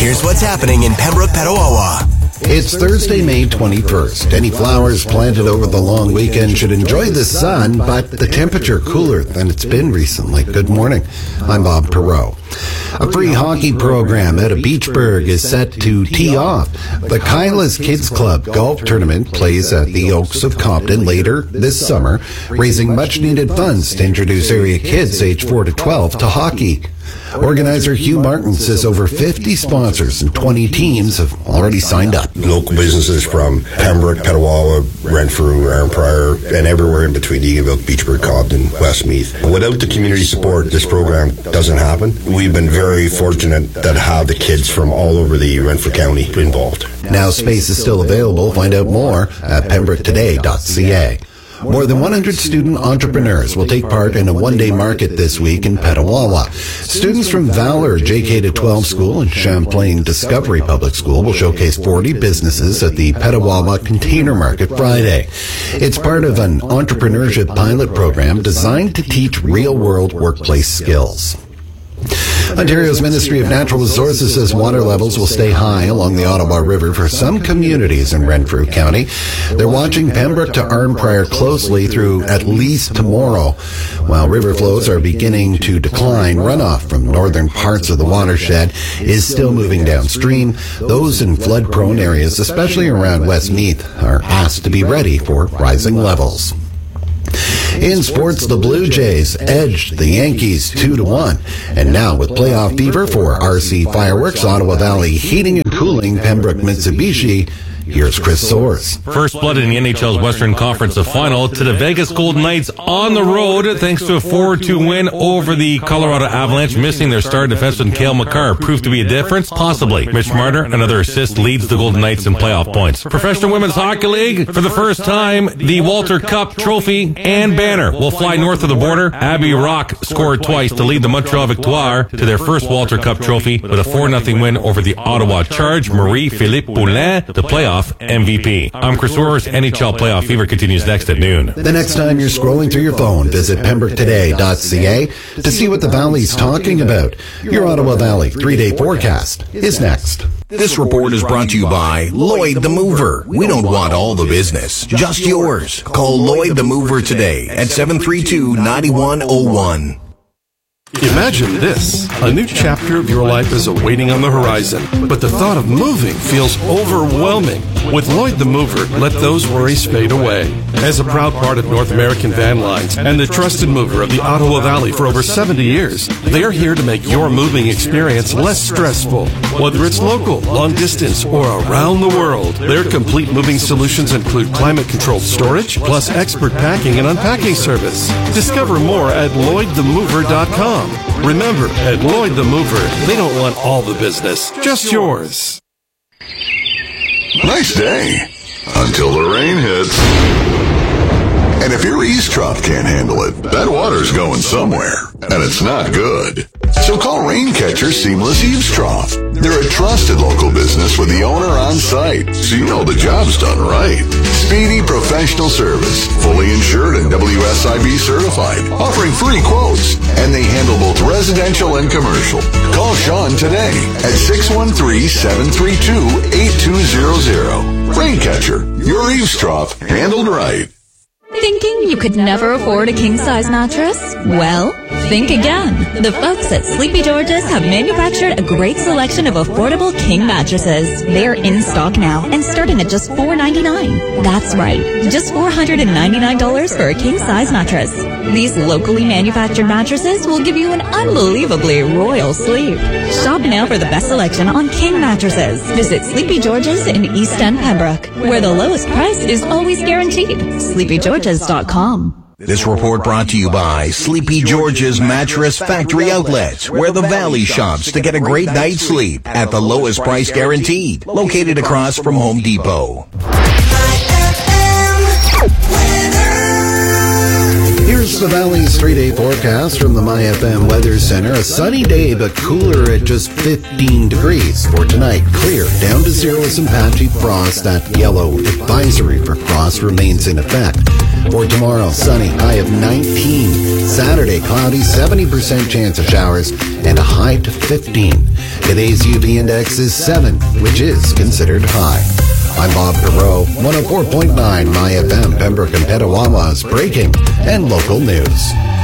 Here's what's happening in Pembroke, Petawawa. It's Thursday, May 21st. Any flowers planted over the long weekend should enjoy the sun, but the temperature cooler than it's been recently. Good morning. I'm Bob Perot. A free hockey program out of Beachburg is set to tee off. The Kyla's Kids Club Golf Tournament plays at the Oaks of Compton later this summer, raising much-needed funds to introduce area kids aged 4 to 12 to hockey. Organizer Hugh Martin says over 50 sponsors and 20 teams have already signed up. Local businesses from Pembroke, Petawawa, Renfrew, Arnprior, and everywhere in between, Eganville, Beachburg, Compton, Westmeath. Without the community support, this program doesn't happen. We've been very fortunate that have the kids from all over the Renfrew County involved. Now space is still available. Find out more at pembroketoday.ca. More than 100 student entrepreneurs will take part in a one-day market this week in Petawawa. Students from Valor JK-12 School and Champlain Discovery Public School will showcase 40 businesses at the Petawawa Container Market Friday. It's part of an entrepreneurship pilot program designed to teach real-world workplace skills. Ontario's Ministry of Natural Resources says water levels will stay high along the Ottawa River for some communities in Renfrew County. They're watching Pembroke to Arnprior closely through at least tomorrow. While river flows are beginning to decline, runoff from northern parts of the watershed is still moving downstream. Those in flood-prone areas, especially around Westmeath, are asked to be ready for rising levels. In sports, the Blue Jays edged the Yankees 2-1. And now with playoff fever for RC Fireworks, Ottawa Valley Heating and Cooling, Pembroke Mitsubishi, here's Chris Soares. First blood in the NHL's Western Conference final to the Vegas Golden Knights on the road thanks to a 4-2 win over the Colorado Avalanche. Missing their star defenseman Cale Makar proved to be a difference? Possibly. Mitch Marner, another assist, leads the Golden Knights in playoff points. Professional Women's Hockey League, for the first time, the Walter Cup trophy and banner will fly north of the border. Abby Rock scored twice to lead the Montreal Victoire to their first Walter Cup trophy with a 4-0 win over the Ottawa Charge. Marie-Philippe Poulin, the playoff MVP. I'm Chris Soares. NHL Playoff Fever continues next at noon. The next time you're scrolling through your phone, visit pembroketoday.ca to see what the Valley's talking about. Your Ottawa Valley 3-day forecast is next. This report is brought to you by Lloyd the Mover. We don't want all the business, just yours. Call Lloyd the Mover today at 732-9101. Imagine this. A new chapter of your life is awaiting on the horizon, but the thought of moving feels overwhelming. With Lloyd the Mover, let those worries fade away. As a proud part of North American Van Lines and the trusted mover of the Ottawa Valley for over 70 years, they are here to make your moving experience less stressful. Whether it's local, long distance, or around the world, their complete moving solutions include climate-controlled storage, plus expert packing and unpacking service. Discover more at LloydTheMover.com. Remember, at Lloyd the Mover, they don't want all the business, just yours. Nice day. Until the rain hits. And if your eavesdrop can't handle it, that water's going somewhere. And it's not good. So call Raincatcher Seamless Eavesdrop. They're a trusted local business with the owner on site, so you know the job's done right. Speedy professional service, fully insured and WSIB certified, offering free quotes, and they handle both residential and commercial. Call Sean today at 613-732-8200. Raincatcher, your eavesdrop handled right. Thinking you could never afford a king-size mattress? Well, think again. The folks at Sleepy George's have manufactured a great selection of affordable king mattresses. They're in stock now and starting at just $4.99. That's right, just $499 for a king-size mattress. These locally manufactured mattresses will give you an unbelievably royal sleep. Shop now for the best selection on king mattresses. Visit Sleepy George's in East End, Pembroke, where the lowest price is always guaranteed. SleepyGeorges.com. This report brought to you by Sleepy George's Mattress Factory Outlets, where the Valley shops to get a great night's sleep at the lowest price guaranteed. Located across from Home Depot. Here's the Valley's 3-day forecast from the MyFM Weather Center. A sunny day, but cooler at just 15 degrees. For tonight, clear, down to 0 with some patchy frost. That yellow advisory for frost remains in effect. For tomorrow, sunny, high of 19. Saturday, cloudy, 70% chance of showers. and a high to 15. Today's UV index is 7, which is considered high. I'm Bob Perot, 104.9 My FM, Pembroke and Petawawa's breaking and local news.